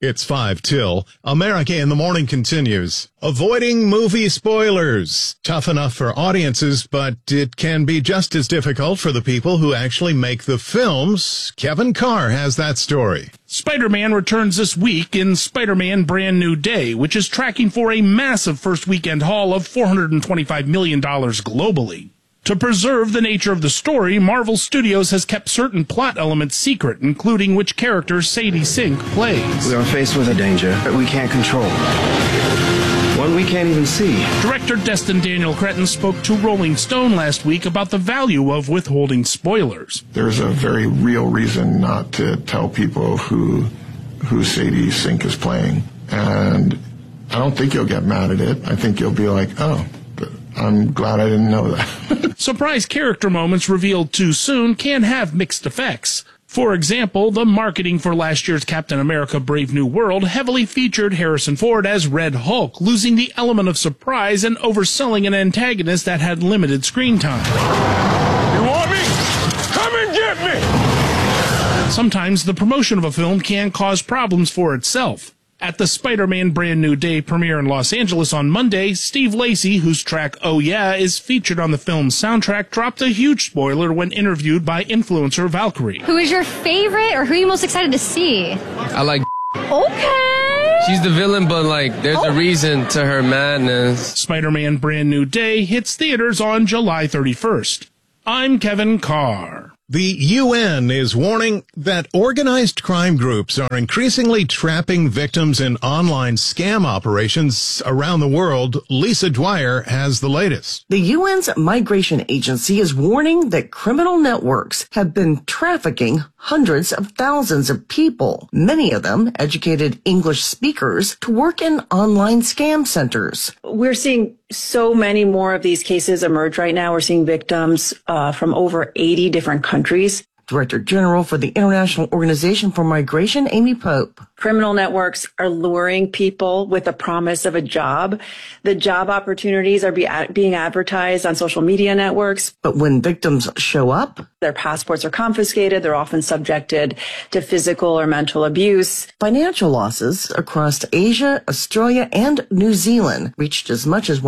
It's 5 till. America in the Morning continues. Avoiding movie spoilers. Tough enough for audiences, but it can be just as difficult for the people who actually make the films. Kevin Carr has that story. Spider-Man returns this week in Spider-Man Brand New Day, which is tracking for a massive first weekend haul of $425 million globally. To preserve the nature of the story, Marvel Studios has kept certain plot elements secret, including which character Sadie Sink plays. We are faced with a danger that we can't control. One we can't even see. Director Destin Daniel Cretton spoke to Rolling Stone last week about the value of withholding spoilers. There's a very real reason not to tell people who Sadie Sink is playing. And I don't think you'll get mad at it. I think you'll be like, oh, I'm glad I didn't know that. Surprise character moments revealed too soon can have mixed effects. For example, the marketing for last year's Captain America Brave New World heavily featured Harrison Ford as Red Hulk, losing the element of surprise and overselling an antagonist that had limited screen time. You want me? Come and get me! Sometimes the promotion of a film can cause problems for itself. At the Spider-Man Brand New Day premiere in Los Angeles on Monday, Steve Lacy, whose track Oh Yeah is featured on the film's soundtrack, dropped a huge spoiler when interviewed by influencer Valkyrie. Who is your favorite, or who are you most excited to see? I like... Okay. She's the villain, but, there's a reason to her madness. Spider-Man Brand New Day hits theaters on July 31st. I'm Kevin Carr. The UN is warning that organized crime groups are increasingly trapping victims in online scam operations around the world. Lisa Dwyer has the latest. The UN's migration agency is warning that criminal networks have been trafficking hundreds of thousands of people, many of them educated English speakers, to work in online scam centers. We're seeing so many more of these cases emerge right now. We're seeing victims from over 80 different countries. Director General for the International Organization for Migration, Amy Pope. Criminal networks are luring people with the promise of a job. The job opportunities are being advertised on social media networks. But when victims show up, their passports are confiscated. They're often subjected to physical or mental abuse. Financial losses across Asia, Australia, and New Zealand reached as much as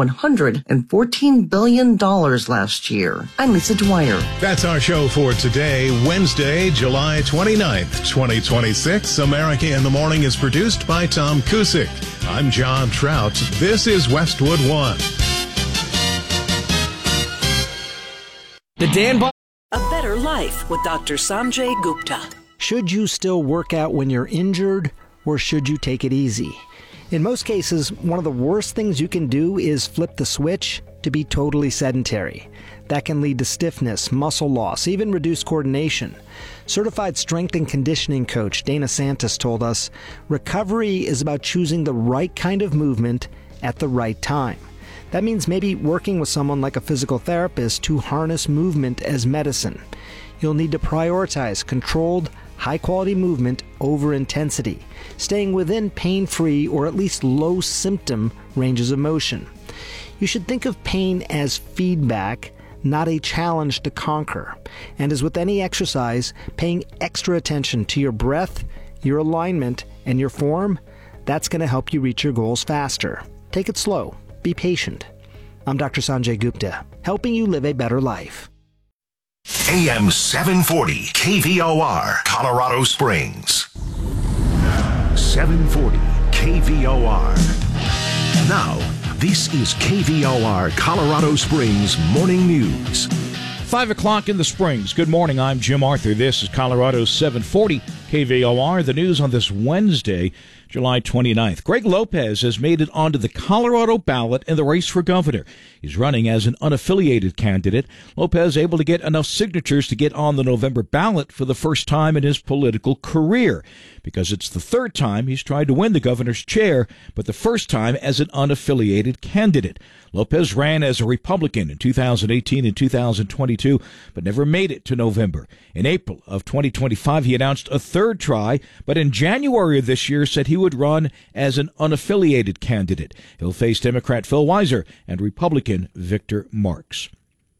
$114 billion last year. I'm Lisa Dwyer. That's our show for today, Wednesday, July 29th, 2026. America in the Morning is produced by Tom Kusick. I'm John Trout. This is Westwood One. The Dan A Better Life with Dr. Sanjay Gupta. Should you still work out when you're injured, or should you take it easy? In most cases, one of the worst things you can do is flip the switch to be totally sedentary. That can lead to stiffness, muscle loss, even reduced coordination. Certified strength and conditioning coach Dana Santos told us, recovery is about choosing the right kind of movement at the right time. That means maybe working with someone like a physical therapist to harness movement as medicine. You'll need to prioritize controlled, high-quality movement over intensity, staying within pain-free or at least low-symptom ranges of motion. You should think of pain as feedback, not a challenge to conquer. And as with any exercise, paying extra attention to your breath, your alignment, and your form, that's going to help you reach your goals faster. Take it slow. Be patient. I'm Dr. Sanjay Gupta, helping you live a better life. AM 740, KVOR, Colorado Springs. 740, KVOR. Now, this is KVOR Colorado Springs Morning News. 5 o'clock in the Springs. Good morning. I'm Jim Arthur. This is Colorado 740 KVOR. The news on this Wednesday, July 29th. Greg Lopez has made it onto the Colorado ballot in the race for governor. He's running as an unaffiliated candidate. Lopez able to get enough signatures to get on the November ballot for the first time in his political career, because it's the third time he's tried to win the governor's chair, but the first time as an unaffiliated candidate. Lopez ran as a Republican in 2018 and 2022, but never made it to November. In April of 2025, he announced a third try, but in January of this year said he would run as an unaffiliated candidate. He'll face Democrat Phil Weiser and Republican Victor Marks.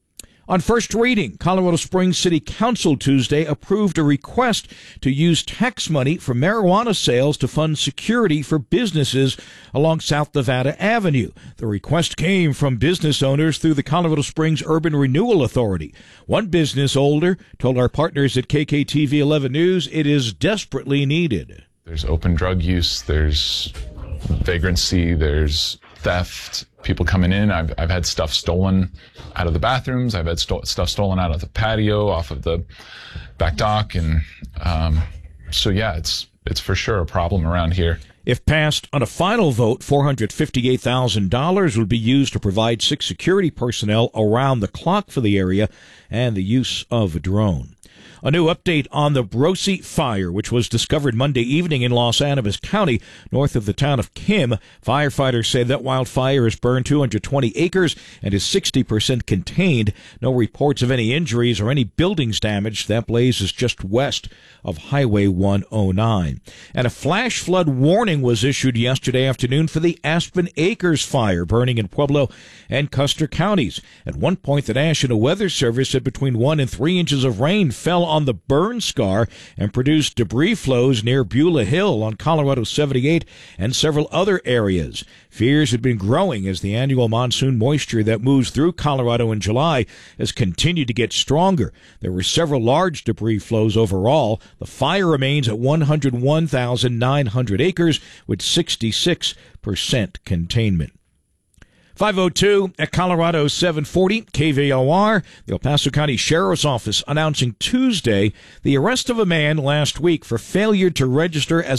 On first reading, Colorado Springs City Council Tuesday approved a request to use tax money from marijuana sales to fund security for businesses along South Nevada Avenue. The request came from business owners through the Colorado Springs Urban Renewal Authority. One business owner told our partners at KKTV 11 News it is desperately needed. There's open drug use, there's vagrancy, there's theft, people coming in. I've had stuff stolen out of the bathrooms. I've had stuff stolen out of the patio, off of the back dock. And so, yeah, it's for sure a problem around here. If passed on a final vote, $458,000 would be used to provide 6 security personnel around the clock for the area and the use of a drone. A new update on the Brosi fire, which was discovered Monday evening in Los Animas County, north of the town of Kim. Firefighters say that wildfire has burned 220 acres and is 60% contained. No reports of any injuries or any buildings damaged. That blaze is just west of Highway 109. And a flash flood warning was issued yesterday afternoon for the Aspen Acres fire burning in Pueblo and Custer counties. At one point, the National Weather Service said between 1 and 3 inches of rain fell on the burn scar and produced debris flows near Beulah Hill on Colorado 78 and several other areas. Fears have been growing as the annual monsoon moisture that moves through Colorado in July has continued to get stronger. There were several large debris flows overall. The fire remains at 101,900 acres with 66% containment. 5:02 at Colorado 740 KVOR. The El Paso County Sheriff's Office announcing Tuesday the arrest of a man last week for failure to register as